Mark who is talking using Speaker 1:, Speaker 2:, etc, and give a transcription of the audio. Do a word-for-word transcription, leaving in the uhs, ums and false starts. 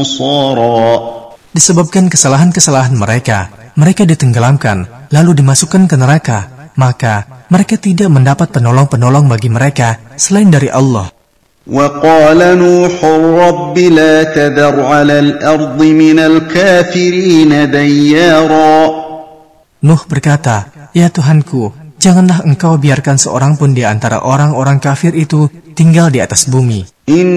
Speaker 1: نصارا.
Speaker 2: Disebabkan kesalahan-kesalahan mereka, mereka ditenggelamkan, lalu dimasukkan ke neraka. Maka mereka tidak mendapat penolong-penolong bagi mereka selain dari Allah.
Speaker 1: وقال نوح رب لا تذر على الأرض من الكافرين ديارا.
Speaker 2: Nuh berkata, "Ya Tuhanku, janganlah engkau biarkan seorang pun di antara orang-orang kafir itu tinggal di atas bumi.